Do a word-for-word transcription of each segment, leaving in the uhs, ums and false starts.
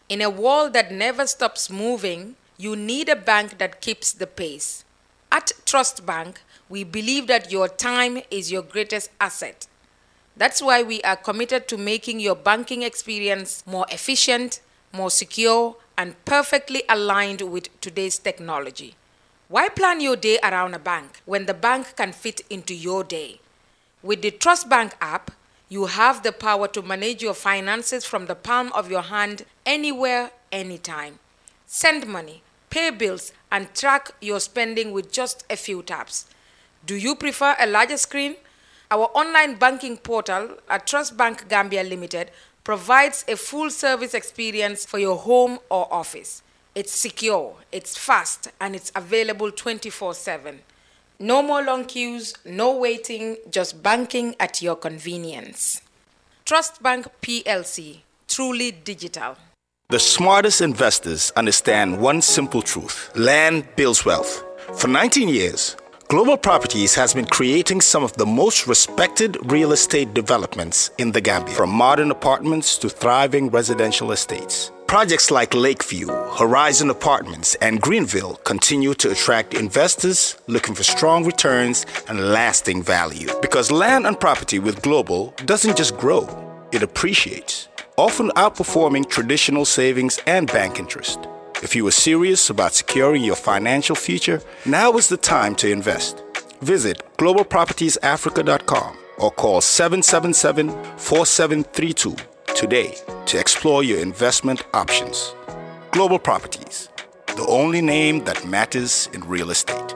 In a world that never stops moving, you need a bank that keeps the pace. At Trust Bank, we believe that your time is your greatest asset. That's why we are committed to making your banking experience more efficient, more secure, and perfectly aligned with today's technology. Why plan your day around a bank when the bank can fit into your day? With the Trust Bank app, you have the power to manage your finances from the palm of your hand anywhere, anytime. Send money, pay bills, and track your spending with just a few taps. Do you prefer a larger screen? Our online banking portal at Trust Bank Gambia Limited provides a full service experience for your home or office. It's secure, it's fast, and it's available twenty-four seven. No more long queues, no waiting, just banking at your convenience. Trust Bank P L C, truly digital. The smartest investors understand one simple truth: land builds wealth. For nineteen years, Global Properties has been creating some of the most respected real estate developments in the Gambia, from modern apartments to thriving residential estates. Projects like Lakeview, Horizon Apartments, and Greenville continue to attract investors looking for strong returns and lasting value. Because land and property with Global doesn't just grow, it appreciates, often outperforming traditional savings and bank interest. If you are serious about securing your financial future, now is the time to invest. Visit global properties africa dot com or call seven seven seven, four seven three two today to explore your investment options. Global Properties, the only name that matters in real estate.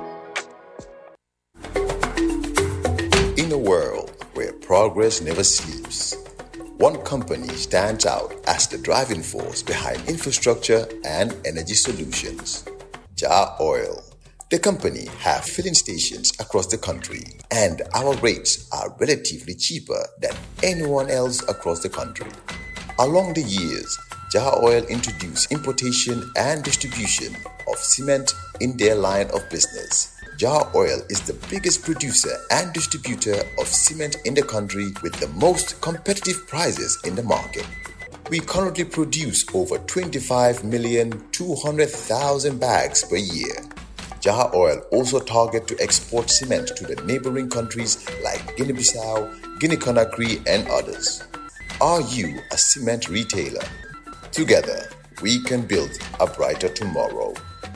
In a world where progress never sleeps, one company stands out as the driving force behind infrastructure and energy solutions: Jar Oil. The company have filling stations across the country, and our rates are relatively cheaper than anyone else across the country. Along the years, Jar Oil introduced importation and distribution of cement in their line of business. Jar Oil is the biggest producer and distributor of cement in the country with the most competitive prices in the market. We currently produce over twenty-five million two hundred thousand bags per year. Jar Oil also target to export cement to the neighboring countries like Guinea-Bissau, Guinea-Conakry, and others. Are you a cement retailer? Together, we can build a brighter tomorrow.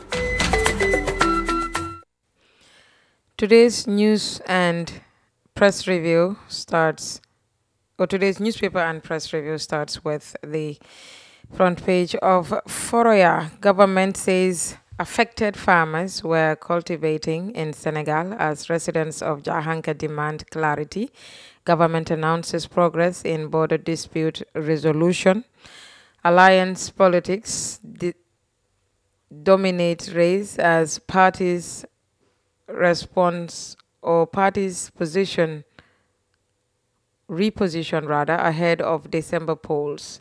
Today's news and press review starts, or today's newspaper and press review starts with the front page of Foroya. Government says affected farmers were cultivating in Senegal as residents of Jahanka demand clarity. Government announces progress in border dispute resolution. Alliance politics di- dominate race as parties response or parties position reposition rather ahead of December polls.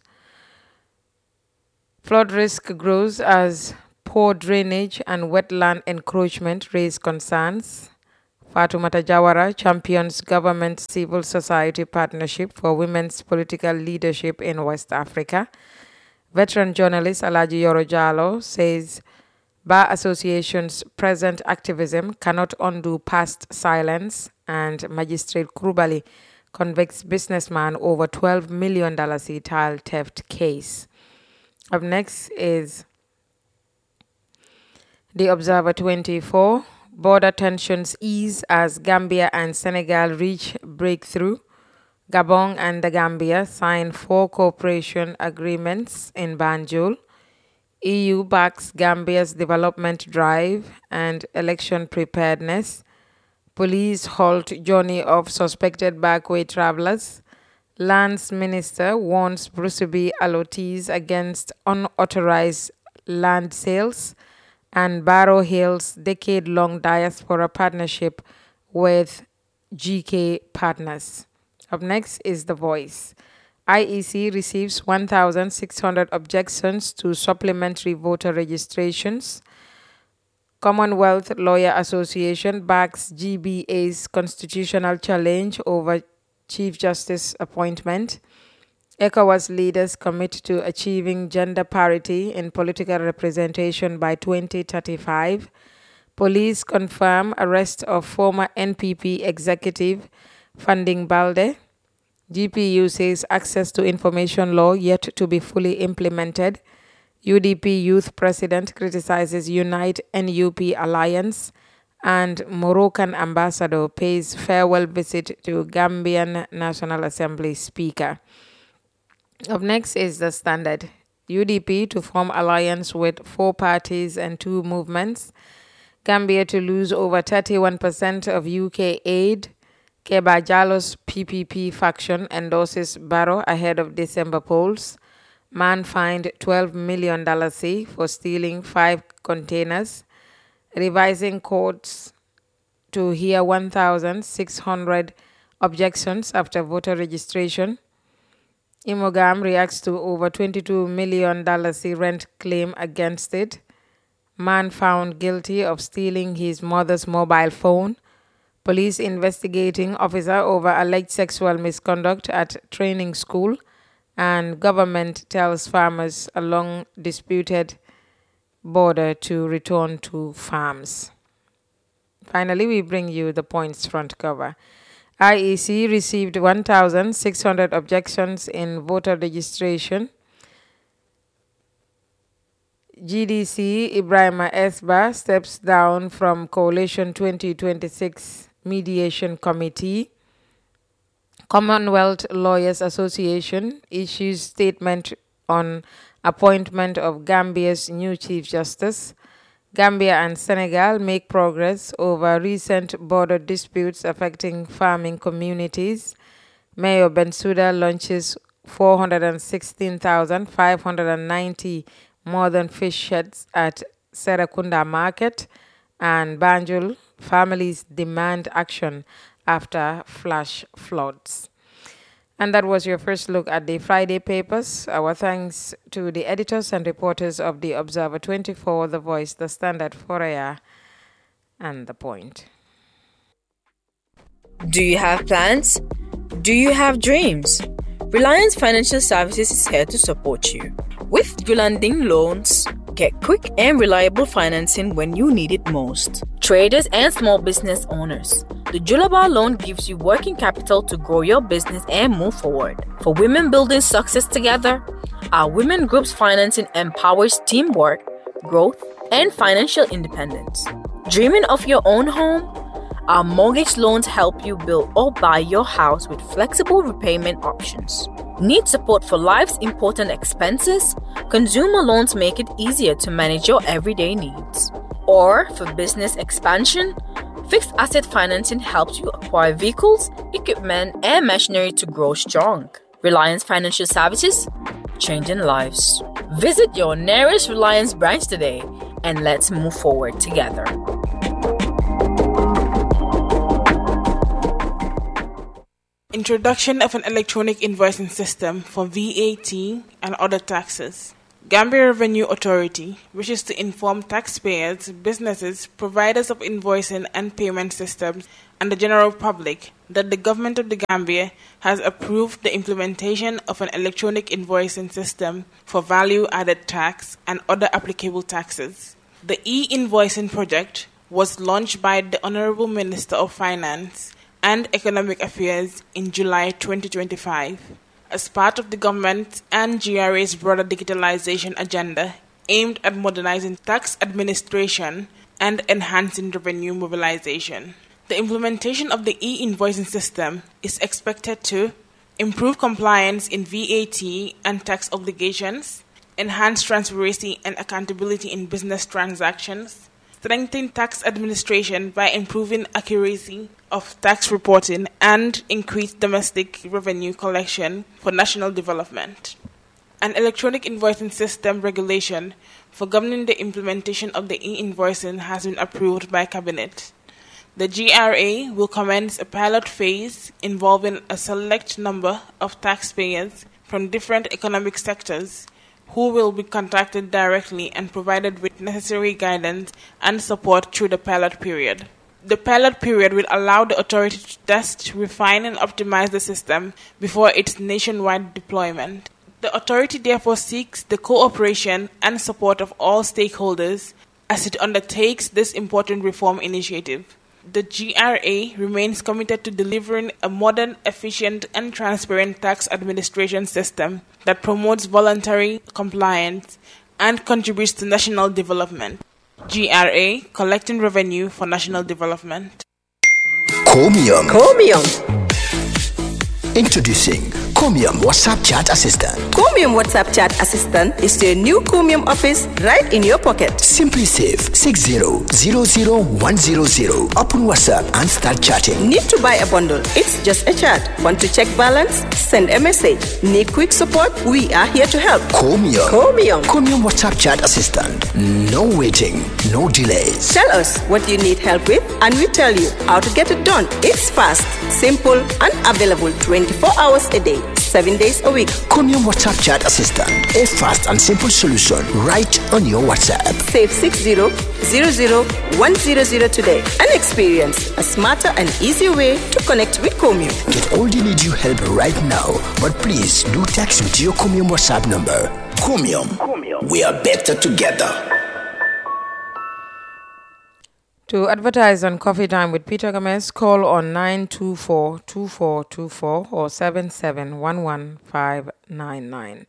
Flood risk grows as poor drainage and wetland encroachment raise concerns. Fatoumata Jawara champions government civil society partnership for women's political leadership in West Africa. Veteran journalist Alaji Yoro Jallo says Bar Association's present activism cannot undo past silence, and Magistrate Krubali convicts businessman over twelve million dollars tile theft case. Up next is The Observer twenty-four. Border tensions ease as Gambia and Senegal reach breakthrough. Gabon and the Gambia sign four cooperation agreements in Banjul. E U backs Gambia's development drive and election preparedness. Police halt journey of suspected backway travelers. Lands Minister warns Brusubi allotees against unauthorized land sales. And Barrow Hills decade-long diaspora partnership with G K Partners. Up next is The Voice. I E C receives one thousand six hundred objections to supplementary voter registrations. Commonwealth Lawyer Association backs G B A's constitutional challenge over Chief Justice appointment. ECOWAS leaders commit to achieving gender parity in political representation by twenty thirty-five. Police confirm arrest of former N P P executive Funding Balde. G P U says access to information law yet to be fully implemented. U D P youth president criticizes Unite N U P alliance. And Moroccan ambassador pays farewell visit to Gambian National Assembly speaker. Up next is the Standard. U D P to form alliance with four parties and two movements. Gambia to lose over thirty-one percent of U K aid. Keba Jallo's P P P faction endorses Barrow ahead of December polls. Man fined twelve million dollars for stealing five containers. Revising courts to hear one thousand six hundred objections after voter registration. Imogam reacts to over twenty-two million dollars rent claim against it. Man found guilty of stealing his mother's mobile phone. Police investigating officer over alleged sexual misconduct at training school. And government tells farmers along disputed border to return to farms. Finally, we bring you the points front cover. I E C received one thousand six hundred objections in voter registration. G D C Ibrahima Esba steps down from Coalition twenty twenty-six Mediation Committee. Commonwealth Lawyers Association issues statement on appointment of Gambia's new Chief Justice. Gambia and Senegal make progress over recent border disputes affecting farming communities. Mayor Bensouda launches four hundred sixteen thousand five hundred ninety modern fish sheds at Serakunda Market. And Banjul families demand action after flash floods. And that was your first look at the Friday papers. Our thanks to the editors and reporters of the Observer twenty-four, The Voice, The Standard, Foria, and The Point. Do you have plans? Do you have dreams? Reliance Financial Services is here to support you. With Yulanding Loans, get quick and reliable financing when you need it most. Traders and small business owners, the Julaba loan gives you working capital to grow your business and move forward. For women building success together, our women group's financing empowers teamwork, growth, and financial independence. Dreaming of your own home? Our mortgage loans help you build or buy your house with flexible repayment options. Need support for life's important expenses? Consumer loans make it easier to manage your everyday needs. Or for business expansion? Fixed asset financing helps you acquire vehicles, equipment, and machinery to grow strong. Reliance Financial Services, changing lives. Visit your nearest Reliance branch today and let's move forward together. Introduction of an electronic invoicing system for V A T and other taxes. Gambia Revenue Authority wishes to inform taxpayers, businesses, providers of invoicing and payment systems, and the general public that the government of the Gambia has approved the implementation of an electronic invoicing system for value-added tax and other applicable taxes. The e-invoicing project was launched by the Honorable Minister of Finance and Economic Affairs in July twenty twenty-five. As part of the government and G R A's broader digitalization agenda aimed at modernizing tax administration and enhancing revenue mobilization. The implementation of the e-invoicing system is expected to improve compliance in V A T and tax obligations, enhance transparency and accountability in business transactions, strengthen tax administration by improving accuracy of tax reporting, and increase domestic revenue collection for national development. An electronic invoicing system regulation for governing the implementation of the e-invoicing has been approved by Cabinet. The G R A will commence a pilot phase involving a select number of taxpayers from different economic sectors who will be contacted directly and provided with necessary guidance and support through the pilot period. The pilot period will allow the authority to test, refine, and optimize the system before its nationwide deployment. The authority therefore seeks the cooperation and support of all stakeholders as it undertakes this important reform initiative. The G R A remains committed to delivering a modern, efficient, and transparent tax administration system that promotes voluntary compliance and contributes to national development. G R A, collecting revenue for national development. Chromium. Chromium. Introducing Chromium WhatsApp Chat Assistant. Chromium WhatsApp Chat Assistant is your new Chromium office right in your pocket. Simply save six zero zero zero one zero zero. Open WhatsApp and start chatting. Need to buy a bundle? It's just a chat. Want to check balance? Send a message. Need quick support? We are here to help. Chromium. Chromium. Chromium WhatsApp Chat Assistant. No waiting, no delays. Tell us what you need help with and we tell you how to get it done. It's fast, simple, and available twenty-four hours a day, seven days a week. Chromium WhatsApp Chat Assistant, a fast and simple solution right on your WhatsApp. Save six zero zero zero one zero zero today and experience a smarter and easier way to connect with Chromium. Get all you need you help right now, but please do text with your Chromium WhatsApp number. Chromium, Chromium. We are better together. To advertise on Coffee Time with Peter Gomez, call on nine two four, two four two four or seven seven one one five nine nine.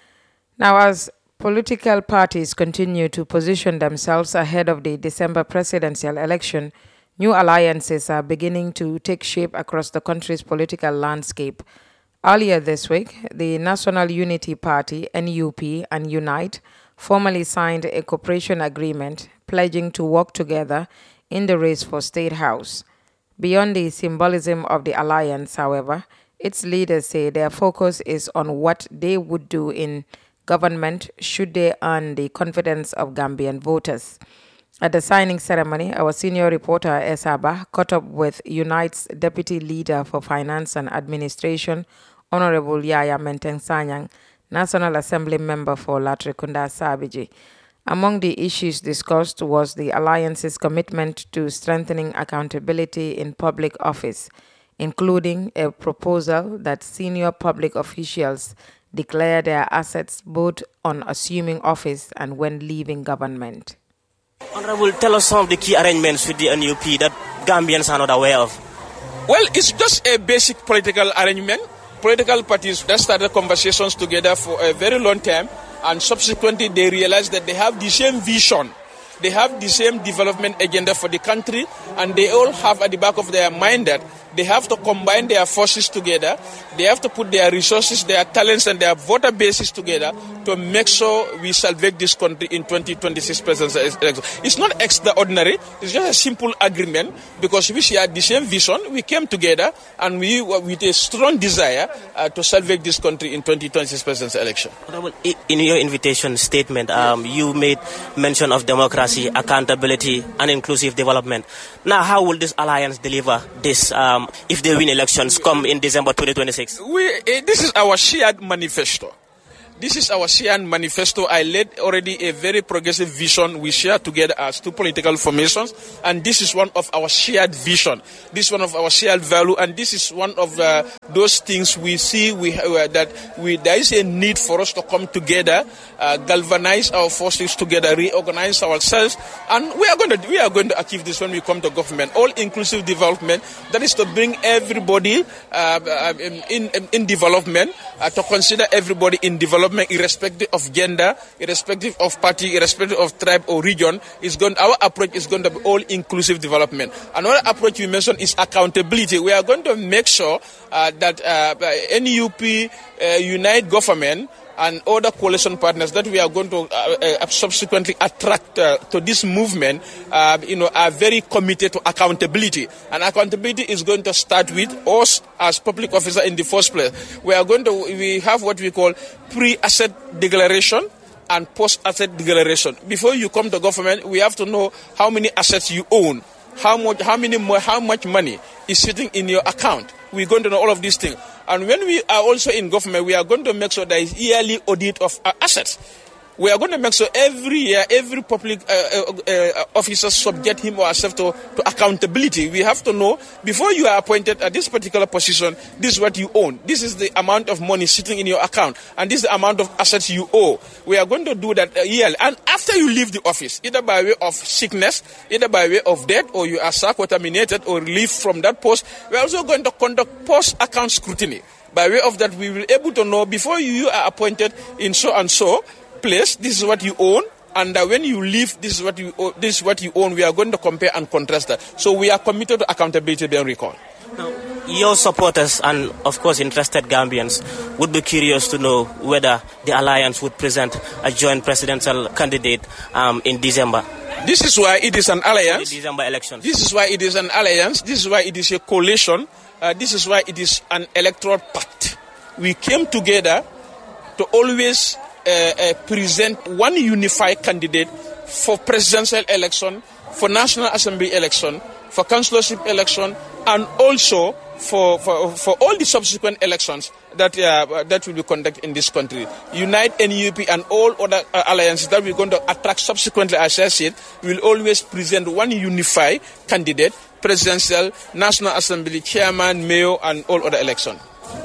Now, as political parties continue to position themselves ahead of the December presidential election, new alliances are beginning to take shape across the country's political landscape. Earlier this week, the National Unity Party, N U P, and Unite formally signed a cooperation agreement pledging to work together in the race for State House. Beyond the symbolism of the alliance, however, its leaders say their focus is on what they would do in government should they earn the confidence of Gambian voters. At the signing ceremony, our senior reporter Esaba caught up with Unite's Deputy Leader for Finance and Administration, Honorable Yaya Menteng Sanyang, National Assembly Member for Latrikunda Sabiji. Among the issues discussed was the Alliance's commitment to strengthening accountability in public office, including a proposal that senior public officials declare their assets both on assuming office and when leaving government. Honorable, tell us some of the key arrangements with the N U P that Gambians are not aware of. Well, it's just a basic political arrangement. Political parties that started conversations together for a very long time, and subsequently they realized that they have the same vision. They have the same development agenda for the country, and they all have at the back of their mind that they have to combine their forces together. They have to put their resources, their talents, and their voter bases together to make sure we salvage this country in twenty twenty-six presidential election. It's not extraordinary. It's just a simple agreement because we share the same vision. We came together and we, with a strong desire uh, to salvage this country in twenty twenty-six presidential election. In your invitation statement, um, you made mention of democracy, accountability, and inclusive development. Now, how will this alliance deliver this um, if they win elections come in December twenty twenty-six? We, uh, this is our shared manifesto. This is our shared manifesto. I led already a very progressive vision we share together as two political formations, and this is one of our shared vision. This is one of our shared value, and this is one of uh, those things we see we uh, that we there is a need for us to come together, uh, galvanize our forces together, reorganize ourselves, and we are going to we are going to achieve this when we come to government. All inclusive development, that is to bring everybody uh, in, in in development, uh, to consider everybody in development. Irrespective of gender, irrespective of party, irrespective of tribe or region, is going. Our approach is going to be all inclusive development. Another approach we mentioned is accountability. We are going to make sure uh, that uh, N U P, uh, Unite government, and other coalition partners that we are going to uh, uh, subsequently attract uh, to this movement, uh, you know, are very committed to accountability. And accountability is going to start with us as public officer in the first place. We are going to, we have what we call pre-asset declaration and post-asset declaration. Before you come to government, we have to know how many assets you own, how much, how many, how much money is sitting in your account. We're going to know all of these things. And when we are also in government, we are going to make sure there is yearly audit of our assets. We are going to make sure every year, every public uh, uh, uh, officer subject him or herself to, to accountability. We have to know, before you are appointed at this particular position, this is what you own. This is the amount of money sitting in your account. And this is the amount of assets you owe. We are going to do that yearly. And after you leave the office, either by way of sickness, either by way of death, or you are sacked or terminated or relieved from that post, we are also going to conduct post-account scrutiny. By way of that, we will be able to know, before you are appointed in so and so place, this is what you own, and uh, when you leave, this is what you own, this is what you own. We are going to compare and contrast that. So we are committed to accountability being recalled. Now, your supporters and, of course, interested Gambians would be curious to know whether the alliance would present a joint presidential candidate um, in December. This is why it is an alliance. The December elections. This is why it is an alliance. This is why it is a coalition. Uh, this is why it is an electoral pact. We came together to always uh, uh, present one unified candidate for presidential election, for National Assembly election, for councillorship election, and also for, for, for all the subsequent elections that uh, that will be conducted in this country. Unite, N U P, and all other uh, alliances that we're going to attract subsequently, as I said, will always present one unified candidate, presidential, National Assembly, chairman, mayor, and all other elections.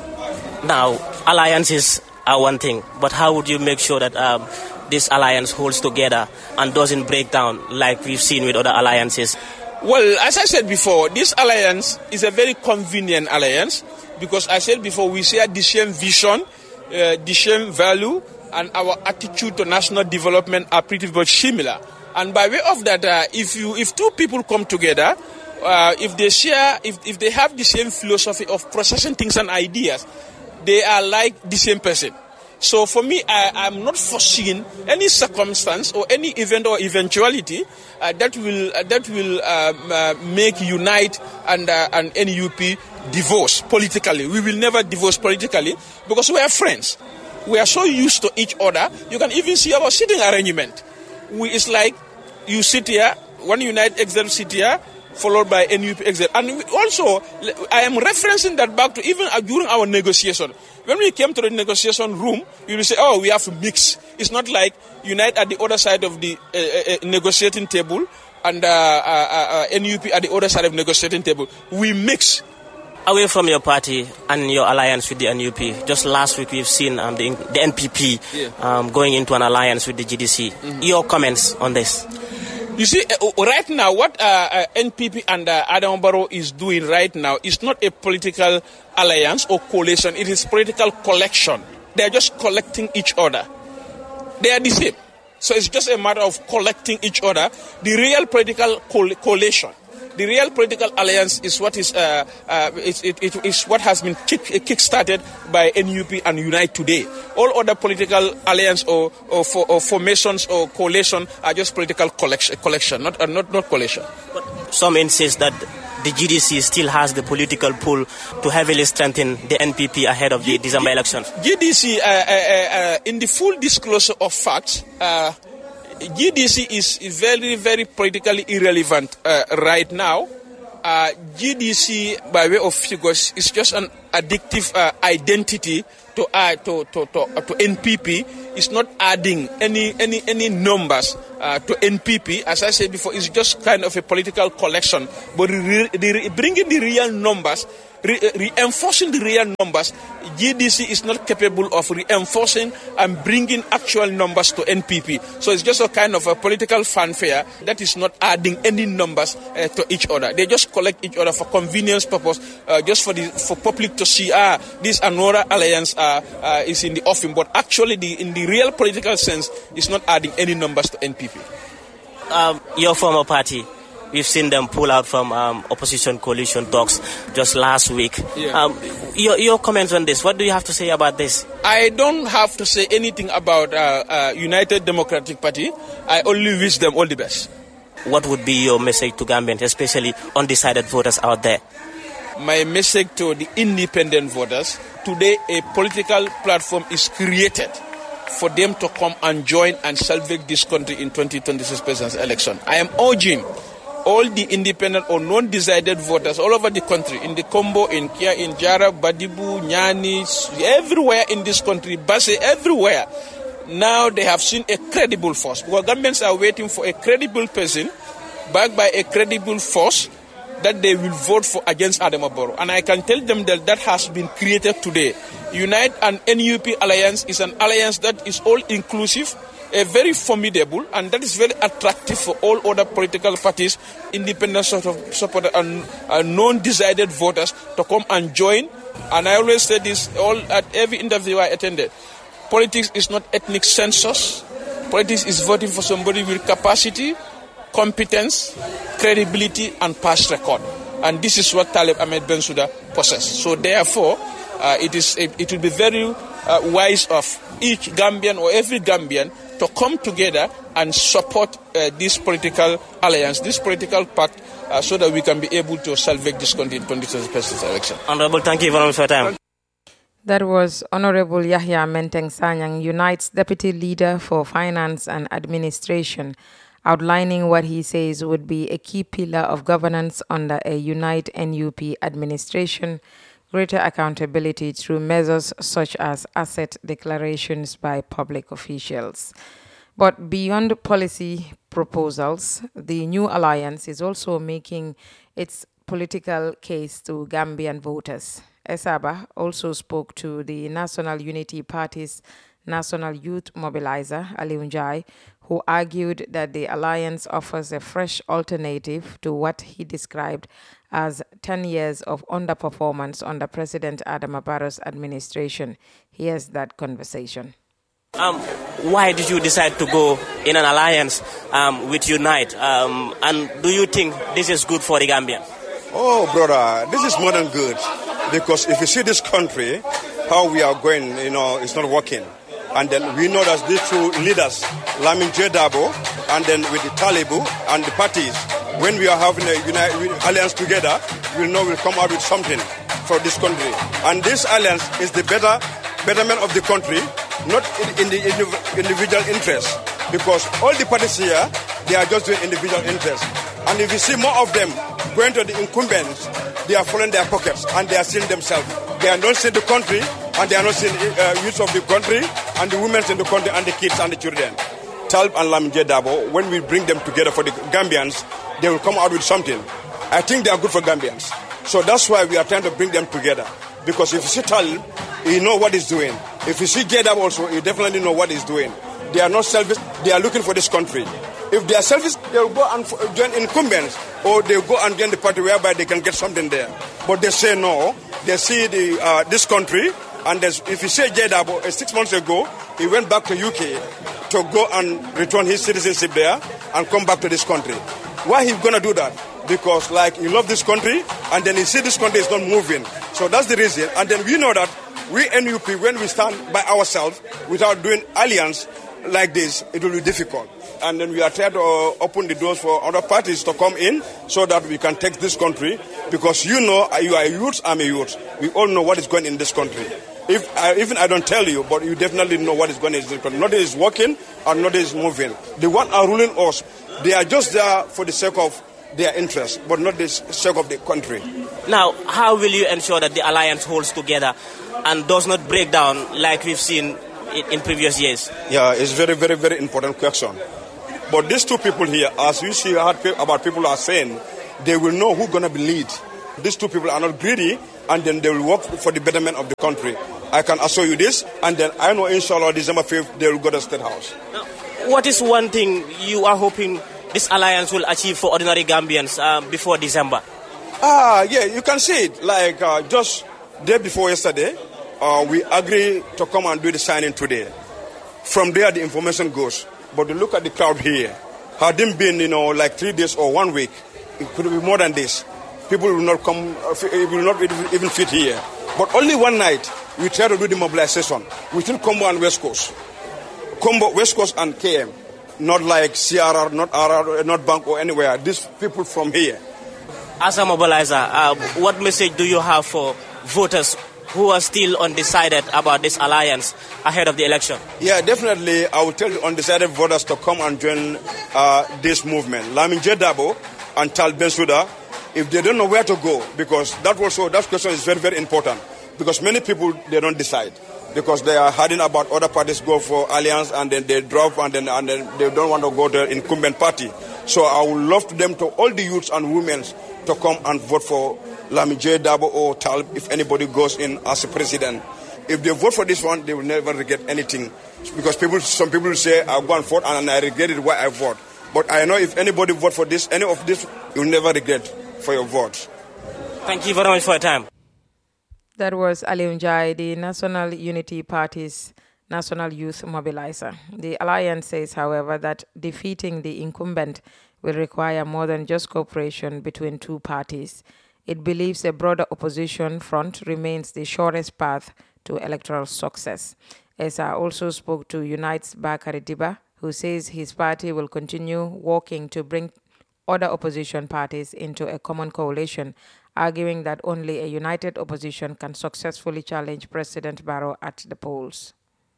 Now, alliances are one thing, but how would you make sure that um, this alliance holds together and doesn't break down like we've seen with other alliances? Well, as I said before, this alliance is a very convenient alliance because I said before, we share the same vision, uh, the same value, and our attitude to national development are pretty much similar. And by way of that, uh, if you, if two people come together, uh, if they share, if, if they have the same philosophy of processing things and ideas, they are like the same person. So for me, I am not foreseeing any circumstance or any event or eventuality uh, that will uh, that will um, uh, make Unite and uh, and N U P divorce politically. We will never divorce politically because we are friends. We are so used to each other. You can even see our sitting arrangement. We, it's like you sit here, one Unite exec sit here, followed by N U P exec. And also, I am referencing that back to even during our negotiation. When we came to the negotiation room, you will say, oh, we have to mix. It's not like Unite at the other side of the uh, uh, negotiating table and uh, uh, uh, N U P at the other side of the negotiating table. We mix. Away from your party and your alliance with the N U P, just last week we've seen um, the, the N P P yeah. um, going into an alliance with the G D C. Mm-hmm. Your comments on this? You see, uh, right now, what uh, uh, N P P and uh, Adam Barrow is doing right now is not a political alliance or coalition. It is political collection. They are just collecting each other. They are the same. So it's just a matter of collecting each other. The real political co- coalition, the real political alliance is what is uh, uh, it, it, it is what has been kick, kick-started by N U P and Unite today. All other political alliance or, or, for, or formations or coalition are just political collection, collection not, uh, not not coalition. But some insist that the G D C still has the political pull to heavily strengthen the N P P ahead of the G- December G- elections. G D C, uh, uh, uh, in the full disclosure of facts, uh, G D C is very, very politically irrelevant uh, right now. Uh, G D C, by way of figures, is just an addictive uh, identity to, uh, to, to, to, uh, to N P P. It's not adding any any any numbers uh, to N P P. As I said before, it's just kind of a political collection. But re- re- bringing the real numbers, re- reinforcing the real numbers, G D C is not capable of reinforcing and bringing actual numbers to N P P. So it's just a kind of a political fanfare that is not adding any numbers uh, to each other. They just collect each other for convenience purpose, uh, just for the for public to see, ah, this Anora alliance uh, uh, is in the offing. But actually, the, in the real political sense, it's not adding any numbers to N P P. Um, your former party, we've seen them pull out from um, opposition coalition talks just last week. Yeah. Um, your, your comments on this, what do you have to say about this? I don't have to say anything about uh, uh, United Democratic Party. I only wish them all the best. What would be your message to Gambians, especially undecided voters out there? My message to the independent voters, today a political platform is created for them to come and join and salvage this country in twenty twenty-six presidential election. I am urging all the independent or non-decided voters all over the country, in the Combo, in Kia, in Jara, Badibu, Nyani, everywhere in this country, Basse, everywhere, Now they have seen a credible force. Because Gambians are waiting for a credible person, backed by a credible force, that they will vote for against Adama Barrow. And I can tell them that that has been created today. Unite and N U P alliance is an alliance that is all-inclusive, a very formidable, and that is very attractive for all other political parties, independent sort of supporters and uh, non-decided voters to come and join. And I always say this all at every interview I attended. Politics is not ethnic census. Politics is voting for somebody with capacity, competence, credibility, and past record. And this is what Talib Ahmed Bensouda possesses. So therefore, uh, it is it, it will be very uh, wise of each Gambian or every Gambian to come together and support uh, this political alliance, this political pact, uh, so that we can be able to salvage this country in twenty twenty-six election. Honorable, thank you very much for your time. That was Honorable Yahya Menteng Sanyang, Unite's Deputy Leader for Finance and Administration, outlining what he says would be a key pillar of governance under a Unite N U P administration, greater accountability through measures such as asset declarations by public officials. But beyond policy proposals, the new alliance is also making its political case to Gambian voters. Esaba also spoke to the National Unity Party's National Youth Mobilizer, Aliu Njai, who argued that the alliance offers a fresh alternative to what he described as ten years of underperformance under President Adama Barrow's administration. Here's that conversation. Um, why did you decide to go in an alliance um, with Unite? Um, and do you think this is good for the Gambians? Oh, brother, this is more than good. Because if you see this country, how we are going, you know, it's not working. And then we know that these two leaders, Lamin J. Dabo, and then with the Talibu and the parties, when we are having a united alliance together, we'll know we'll come out with something for this country. And this alliance is the better betterment of the country, not in, in the individual interest. Because all the parties here, they are just doing individual interest. And if you see more of them going to the incumbents, they are filling their pockets and they are seeing themselves. They are not seeing the country and they are not seeing uh, youth of the country and the women in the country and the kids and the children. Talib and Lamin J. Dabo, when we bring them together for the Gambians, they will come out with something. I think they are good for Gambians. So that's why we are trying to bring them together. Because if you see Talib, you know what he's doing. If you see J. Dabo also, you definitely know what he's doing. They are not selfish. They are looking for this country. If they are selfish, they will go and join incumbents or they will go and join the party whereby they can get something there. But they say no. They see the uh, this country, and if you say J. Dabo, uh, six months ago, he went back to U K to go and return his citizenship there and come back to this country. Why he's going to do that? Because like he loves this country, and then he see this country is not moving. So that's the reason. And then we know that we N U P, when we stand by ourselves without doing alliance like this, it will be difficult. And then we are trying to uh, open the doors for other parties to come in so that we can take this country. Because you know, you are a youth, I'm a youth. We all know what is going in this country. If I, even I don't tell you, but you definitely know what is going in this country. Nothing is working and nothing is moving. The one are ruling us. They are just there for the sake of their interests, but not the sake of the country. Now, how will you ensure that the alliance holds together and does not break down like we've seen in, in previous years? Yeah, it's very, very, very important question. But these two people here, as you see about people are saying, they will know who's going to be lead. These two people are not greedy, and then they will work for the betterment of the country. I can assure you this, and then I know, inshallah, December fifth, they will go to the State House. Now, what is one thing you are hoping this alliance will achieve for ordinary Gambians uh, before December? Ah, yeah, you can see it. Like uh, just day before yesterday, uh, we agreed to come and do the signing today. From there, the information goes. But you look at the crowd here. Had it been, you know, like three days or one week, it could be more than this. People will not come, it will not even fit here. But only one night, we try to do the mobilization within Combo and West Coast. Combo, West Coast and K M. Not like C R R, not R R, not Bank or anywhere. These people from here. As a mobilizer, uh, what message do you have for voters who are still undecided about this alliance ahead of the election? Yeah, definitely. I will tell the undecided voters to come and join uh, this movement. Lamin J. Dabo and Talib Bensouda, if they don't know where to go, because that also that question is very, very important. Because many people, they don't decide. because they are hiding about other parties go for alliance and then they drop and then, and then they don't want to go to the incumbent party. So I would love to them to all the youths and women to come and vote for Lamin J. Dabo or Talib if anybody goes in as a president. If they vote for this one, they will never regret anything. Because people, some people will say, I'll go and vote and I regretted why I vote. But I know if anybody vote for this, any of this, you'll never regret for your vote. Thank you very much for your time. That was Aliu Njai, the National Unity Party's National Youth Mobilizer. The alliance says, however, that defeating the incumbent will require more than just cooperation between two parties. It believes a broader opposition front remains the surest path to electoral success. E S A also spoke to Unite's Bakari Diba, who says his party will continue working to bring other opposition parties into a common coalition, arguing that only a united opposition can successfully challenge President Barrow at the polls.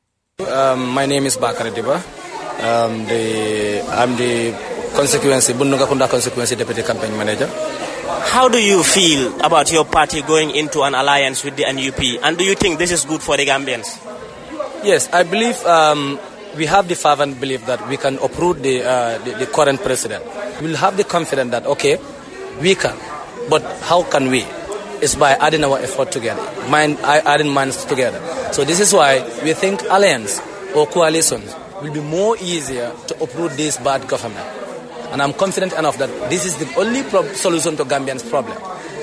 Um, my name is Bakari Diba. Um, the, I'm the constituency, Bundugakunda constituency deputy campaign manager. How do you feel about your party going into an alliance with the N U P? And do you think this is good for the Gambians? Yes, I believe um, we have the fervent belief that we can uproot the, uh, the, the current president. We'll have the confidence that, okay, we can. But how can we? It's by adding our effort together, mind, adding minds together. So this is why we think alliance or coalitions will be more easier to uproot this bad government. And I'm confident enough that this is the only pro- solution to Gambians' problem.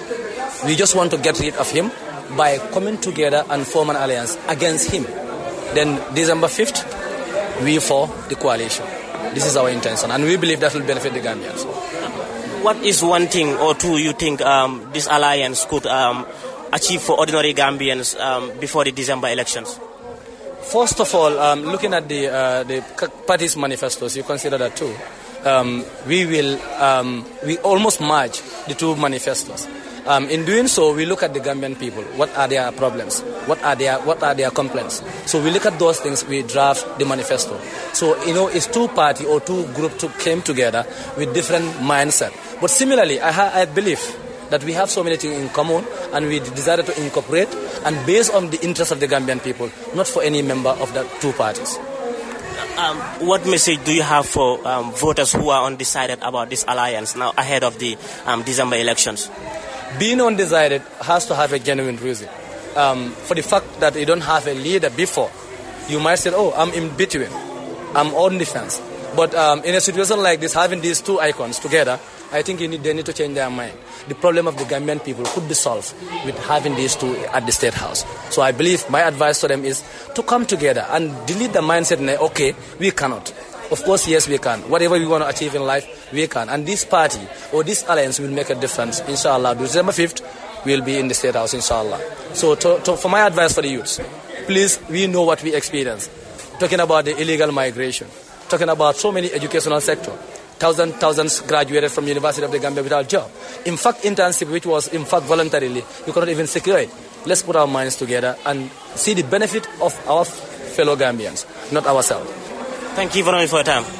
We just want to get rid of him by coming together and form an alliance against him. Then December fifth, we for the coalition. This is our intention, and we believe that will benefit the Gambians. What is one thing or two you think um, this alliance could um, achieve for ordinary Gambians um, before the December elections? First of all, um, looking at the uh, the party's manifestos, you consider that too. Um, we will um, we almost merge the two manifestos. Um, in doing so, we look at the Gambian people. What are their problems? What are their what are their complaints? So we look at those things. We draft the manifesto. So you know, it's two party or two group to came together with different mindset. But similarly, I, ha- I believe that we have so many things in common, and we decided to incorporate and based on the interest of the Gambian people, not for any member of the two parties. Um, what message do you have for um, voters who are undecided about this alliance now ahead of the um, December elections? Being undecided has to have a genuine reason. Um, for the fact that you don't have a leader before, you might say, oh, I'm in between, I'm on the fence. But um, in a situation like this, having these two icons together, I think you need, they need to change their mind. The problem of the Gambian people could be solved with having these two at the State House. So I believe my advice to them is to come together and delete the mindset, okay, we cannot. Of course, yes, we can. Whatever we want to achieve in life, we can. And this party or this alliance will make a difference, inshallah. December fifth, we'll be in the State House, inshallah. So to, to, for my advice for the youths, please, we know what we experience. Talking about the illegal migration, talking about so many educational sector. Thousands, thousands graduated from University of the Gambia without job. In fact, internship, which was in fact voluntarily, you cannot even secure it. Let's put our minds together and see the benefit of our fellow Gambians, not ourselves. Thank you very much for your time.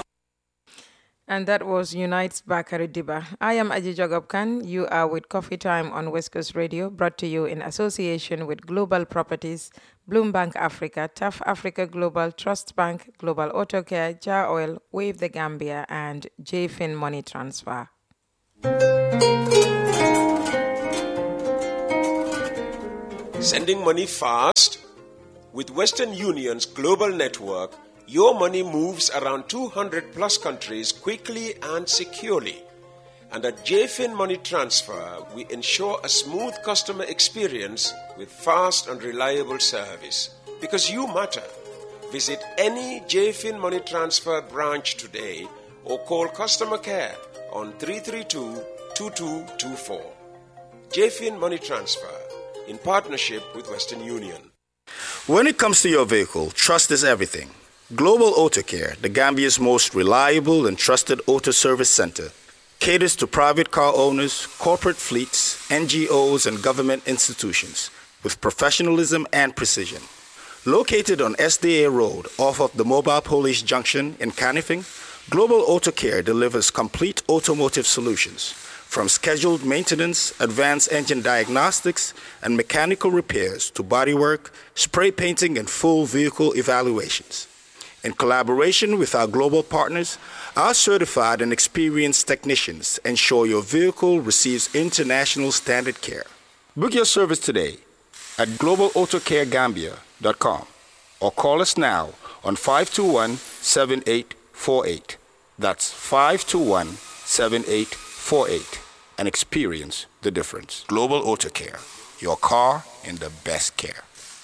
And that was Unite's Bakari Diba. I am Aji Jagab Khan. You are with Coffee Time on West Coast Radio, brought to you in association with Global Properties, Bloombank Africa, T A F Africa Global, Trust Bank, Global Auto Care, Jar Oil, Wave the Gambia, and JFin Money Transfer. Sending money fast? With Western Union's global network, your money moves around two hundred plus countries quickly and securely. And at JFin Money Transfer, we ensure a smooth customer experience with fast and reliable service. Because you matter. Visit any JFin Money Transfer branch today or call customer care on three three two, two two two four. JFin Money Transfer, in partnership with Western Union. When it comes to your vehicle, trust is everything. Global Auto Care, the Gambia's most reliable and trusted auto service center, caters to private car owners, corporate fleets, N G Os, and government institutions with professionalism and precision. Located on S D A Road off of the Mobile Police Junction in Canifing, Global Auto Care delivers complete automotive solutions From scheduled maintenance, advanced engine diagnostics, and mechanical repairs to bodywork, spray painting, and full vehicle evaluations. In collaboration with our global partners, our certified and experienced technicians ensure your vehicle receives international standard care. Book your service today at global auto care gambia dot com or call us now on five two one, seven eight four eight. That's five two one, seven eight four eight and experience the difference. Global Auto Care, your car in the best care.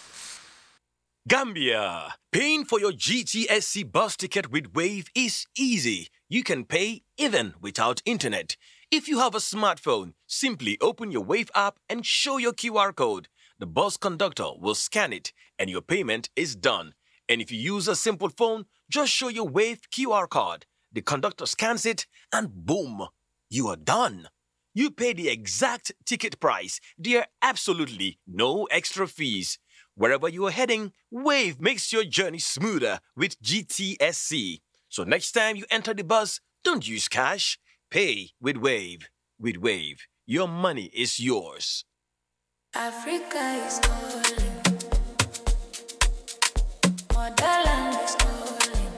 Gambia, paying for your G T S C bus ticket with Wave is easy. You can pay even without internet. If you have a smartphone, simply open your Wave app and show your Q R code. The bus conductor will scan it and your payment is done. And if you use a simple phone, just show your Wave Q R code. The conductor scans it and boom, you are done. You pay the exact ticket price. There are absolutely no extra fees. Wherever you are heading, Wave makes your journey smoother with G T S C. So next time you enter the bus, don't use cash. Pay with Wave. With Wave, your money is yours. Africa is calling. Motherland is calling.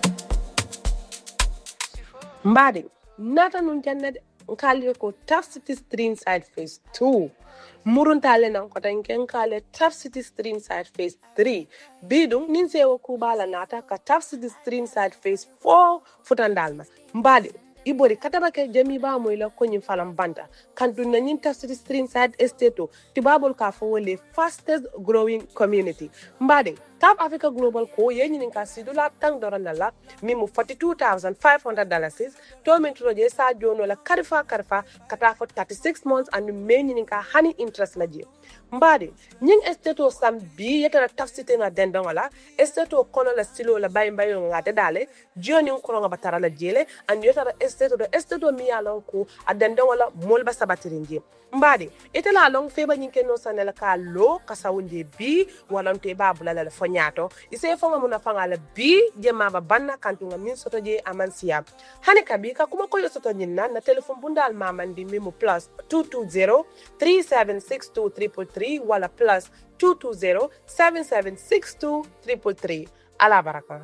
Mbadi, nata nunjannede nkali ko Tough City Stream Side Phase two. Muruntale na nkota nkale Tough City Stream Side Phase three. Bidung ninse wo kubala nata ka Tough City Stream Side Phase four futandalma. Mbadi, ibori katabake jemi ba moila konyi falam banta. Kantu na nyin Tough City Stream Side Estate tibabol ka fo le fastest growing community. Mbadi, Top Africa Global ko yenyi ninka sidula tang dorana la mimu forty-two thousand five hundred dollars to mentroje sa jono la karifa karifa kata for thirty-six months and meni ninka honey interest la je mbade nying esteto sam bi yeta Tough City na dendon wala esteto kono la silo la bay bay ngade dale joni ko nga batara la jele and yeta esteto do esteto mi yalon ko adendon wala molba sabatirinje mbade itela long feba nyinke no sanela ka lo kasawunde bi walante babula la fonyato ise fonga muna fanga la bi jema ba banna kantunga min soto je amansia hani kabika kuma koyo soto nyinna na telephone bundal mamandi mimu plus two two zero, three seven six two, three three three wala plus two two zero, seven seven six two, three three three ala baraka.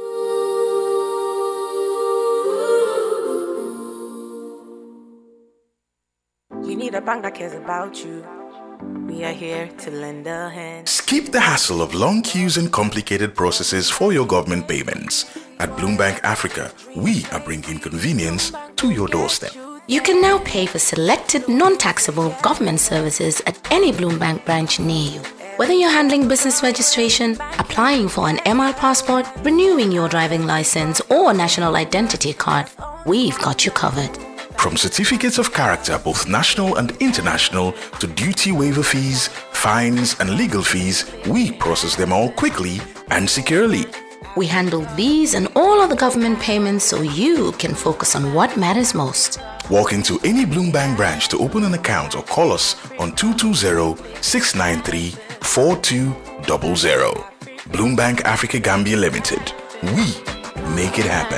You need a bank that cares about you. We are here to lend a hand. Skip the hassle of long queues and complicated processes for your government payments. At Bloombank Africa, we are bringing convenience to your doorstep. You can now pay for selected non-taxable government services at any Bloombank branch near you. Whether you're handling business registration, applying for an M R passport, renewing your driving license, or national identity card, we've got you covered. From certificates of character, both national and international, to duty waiver fees, fines, and legal fees, we process them all quickly and securely. We handle these and all other government payments so you can focus on what matters most. Walk into any Bloombank branch to open an account or call us on two two zero, six nine three, four two zero zero. Bloombank Africa Gambia Limited. We make it happen.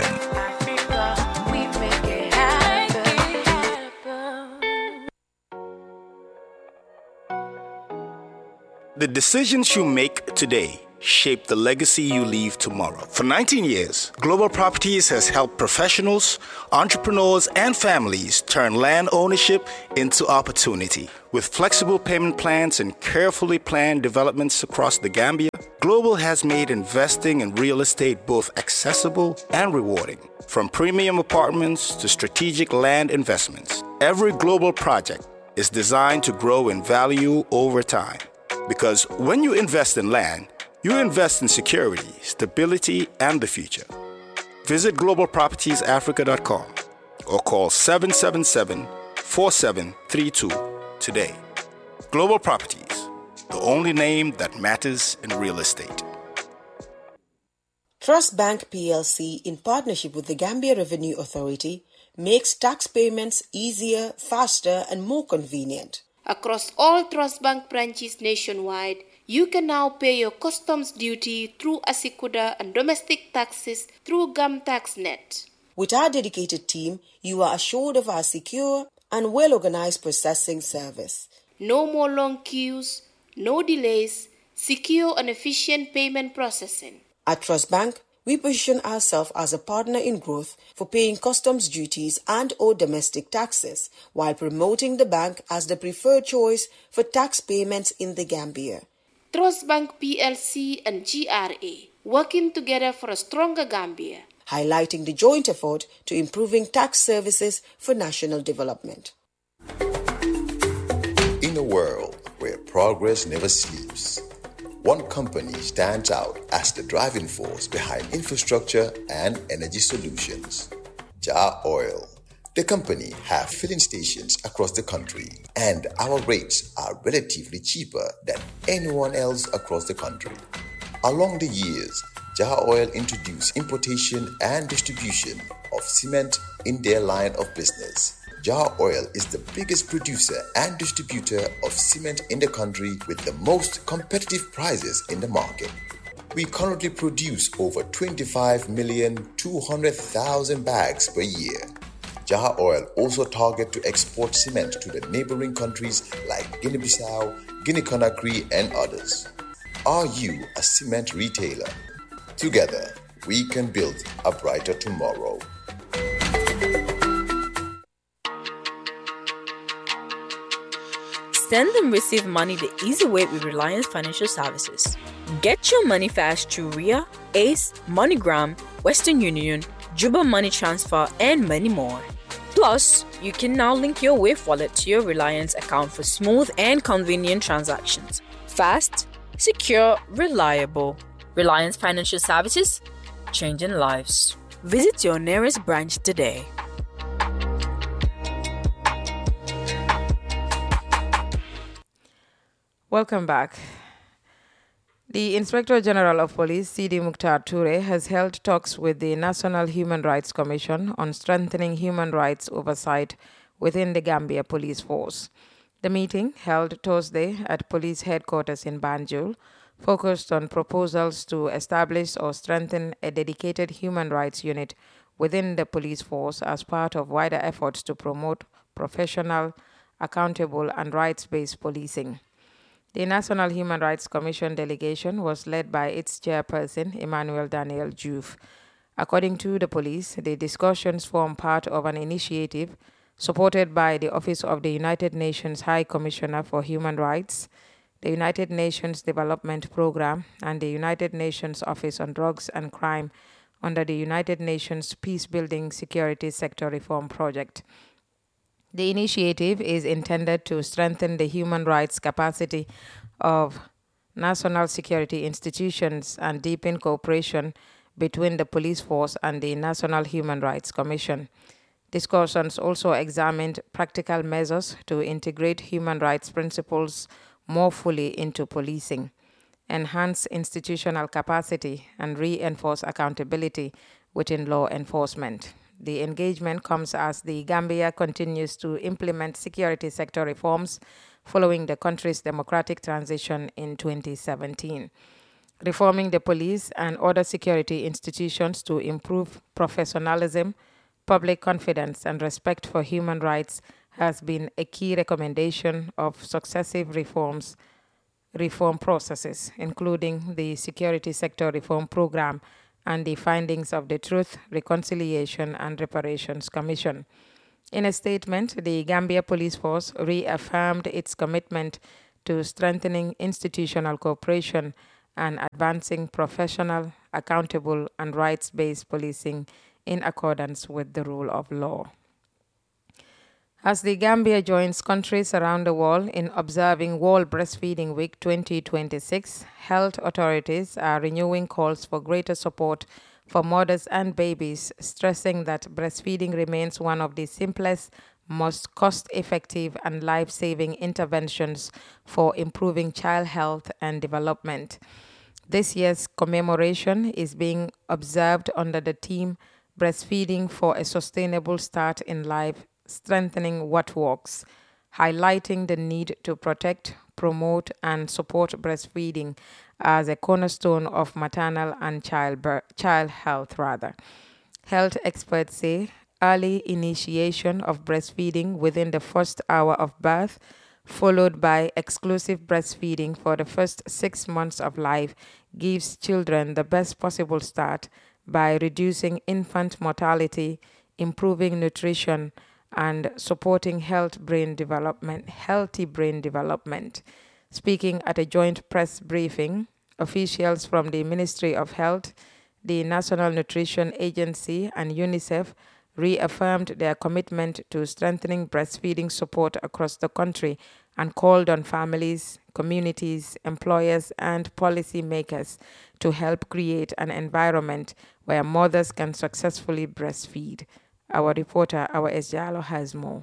The decisions you make today shape the legacy you leave tomorrow. For nineteen years, Global Properties has helped professionals, entrepreneurs, and families turn land ownership into opportunity. With flexible payment plans and carefully planned developments across the Gambia, Global has made investing in real estate both accessible and rewarding. From premium apartments to strategic land investments, every Global project is designed to grow in value over time. Because when you invest in land, you invest in security, stability, and the future. Visit global properties africa dot com or call seven seven seven, four seven three two today. Global Properties, the only name that matters in real estate. Trust Bank P L C, in partnership with the Gambia Revenue Authority, makes tax payments easier, faster, and more convenient. Across all Trust Bank branches nationwide, you can now pay your customs duty through Asikuda and domestic taxes through GamTaxNet. With our dedicated team, you are assured of our secure, and well-organized processing service. No more long queues, no delays, secure and efficient payment processing. At Trust Bank, we position ourselves as a partner in growth for paying customs duties and or domestic taxes, while promoting the bank as the preferred choice for tax payments in the Gambia. Trust Bank P L C and G R A, working together for a stronger Gambia. Highlighting the joint effort to improving tax services for national development. In a world where progress never sleeps, one company stands out as the driving force behind infrastructure and energy solutions. Jar Oil. The company have filling stations across the country, and our rates are relatively cheaper than anyone else across the country. Along the years, Jar Oil introduced importation and distribution of cement in their line of business. Jar Oil is the biggest producer and distributor of cement in the country with the most competitive prices in the market. We currently produce over twenty-five million two hundred thousand bags per year. Jar Oil also target to export cement to the neighboring countries like Guinea-Bissau, Guinea-Conakry, and others. Are you a cement retailer? Together, we can build a brighter tomorrow. Send and receive money the easy way with Reliance Financial Services. Get your money fast through R I A, Ace, MoneyGram, Western Union, Juba Money Transfer, and many more. Plus, you can now link your Wave wallet to your Reliance account for smooth and convenient transactions. Fast, secure, reliable. Reliance Financial Services, changing lives. Visit your nearest branch today. Welcome back. The Inspector General of Police, Sidi Mukhtar Toure, has held talks with the National Human Rights Commission on strengthening human rights oversight within the Gambia Police Force. The meeting, held Thursday at police headquarters in Banjul, focused on proposals to establish or strengthen a dedicated human rights unit within the police force as part of wider efforts to promote professional, accountable, and rights-based policing. The National Human Rights Commission delegation was led by its chairperson, Emmanuel Daniel Juve. According to the police, the discussions form part of an initiative supported by the Office of the United Nations High Commissioner for Human Rights, the United Nations Development Programme, and the United Nations Office on Drugs and Crime under the United Nations Peace-Building Security Sector Reform Project. The initiative is intended to strengthen the human rights capacity of national security institutions and deepen cooperation between the police force and the National Human Rights Commission. Discussions also examined practical measures to integrate human rights principles more fully into policing, enhance institutional capacity, and reinforce accountability within law enforcement. The engagement comes as the Gambia continues to implement security sector reforms following the country's democratic transition in twenty seventeen. Reforming the police and other security institutions to improve professionalism, public confidence, and respect for human rights has been a key recommendation of successive reforms, reform processes, including the Security Sector Reform Program and the findings of the Truth, Reconciliation, and Reparations Commission. In a statement, the Gambia Police Force reaffirmed its commitment to strengthening institutional cooperation and advancing professional, accountable, and rights-based policing in accordance with the rule of law. As the Gambia joins countries around the world in observing World Breastfeeding Week twenty twenty-six, health authorities are renewing calls for greater support for mothers and babies, stressing that breastfeeding remains one of the simplest, most cost-effective, and life-saving interventions for improving child health and development. This year's commemoration is being observed under the theme Breastfeeding for a Sustainable Start in Life, Strengthening What Works, highlighting the need to protect, promote, and support breastfeeding as a cornerstone of maternal and child, child health. Rather, health experts say early initiation of breastfeeding within the first hour of birth, followed by exclusive breastfeeding for the first six months of life, gives children the best possible start by reducing infant mortality, improving nutrition, and supporting health brain development, healthy brain development. Speaking at a joint press briefing, officials from the Ministry of Health, the National Nutrition Agency, and UNICEF reaffirmed their commitment to strengthening breastfeeding support across the country and called on families, communities, employers, and policymakers to help create an environment where mothers can successfully breastfeed. Our reporter, Awa Esjalo, has more.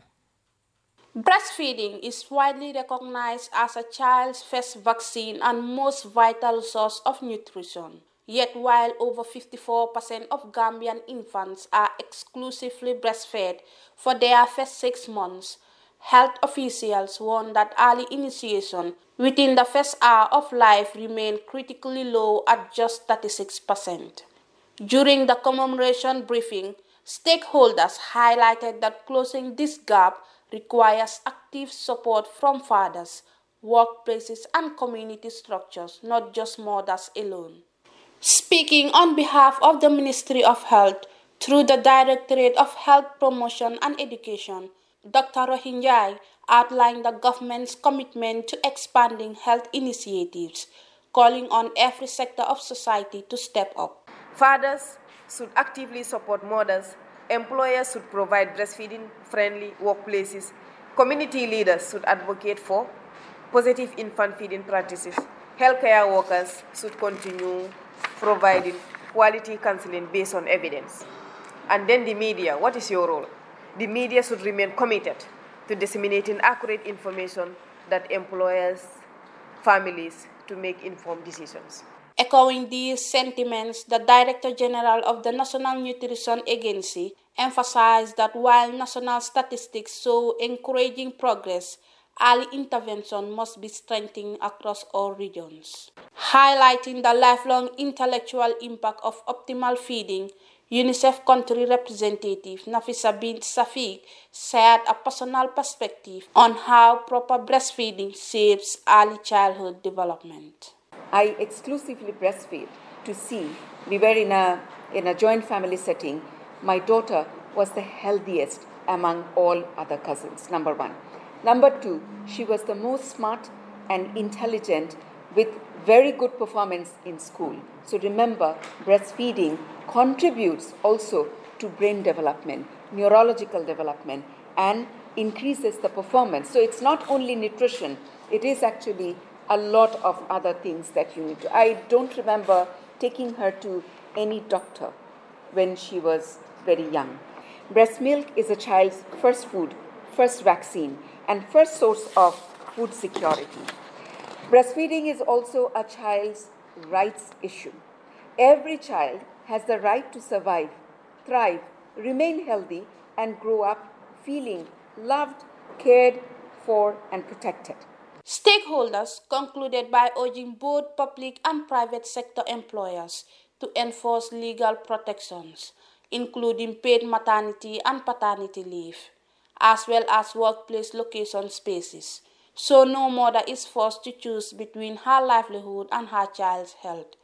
Breastfeeding is widely recognized as a child's first vaccine and most vital source of nutrition. Yet while over fifty-four percent of Gambian infants are exclusively breastfed for their first six months, health officials warn that early initiation within the first hour of life remain critically low at just thirty-six percent. During the commemoration briefing, stakeholders highlighted that closing this gap requires active support from fathers, workplaces, and community structures, not just mothers alone. Speaking on behalf of the Ministry of Health through the Directorate of Health Promotion and Education, Doctor Rohingyai outlined the government's commitment to expanding health initiatives, calling on every sector of society to step up. Fathers should actively support mothers. Employers should provide breastfeeding-friendly workplaces. Community leaders should advocate for positive infant feeding practices. Healthcare workers should continue providing quality counseling based on evidence. And then the media, what is your role? The media should remain committed to disseminating accurate information that employers, families to make informed decisions. Echoing these sentiments, the Director General of the National Nutrition Agency emphasized that while national statistics show encouraging progress, early intervention must be strengthened across all regions. Highlighting the lifelong intellectual impact of optimal feeding, UNICEF Country Representative Nafisa bint Safiq shared a personal perspective on how proper breastfeeding shapes early childhood development. I exclusively breastfeed to see, we were in a, in a joint family setting, my daughter was the healthiest among all other cousins, number one. Number two, she was the most smart and intelligent with very good performance in school. So remember, breastfeeding contributes also to brain development, neurological development, and increases the performance. So it's not only nutrition, it is actually a lot of other things that you need to. I don't remember taking her to any doctor when she was very young. Breast milk is a child's first food, first vaccine, and first source of food security. Breastfeeding is also a child's rights issue. Every child has the right to survive, thrive, remain healthy, and grow up feeling loved, cared for, and protected. Stakeholders concluded by urging both public and private sector employers to enforce legal protections, including paid maternity and paternity leave, as well as workplace location spaces, so no mother is forced to choose between her livelihood and her child's health.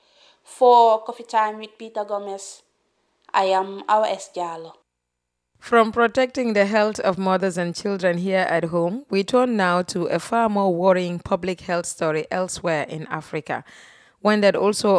For Coffee Time with Peter Gomez, I am Awa Esjalo. From protecting the health of mothers and children here at home, we turn now to a far more worrying public health story elsewhere in Africa, one that also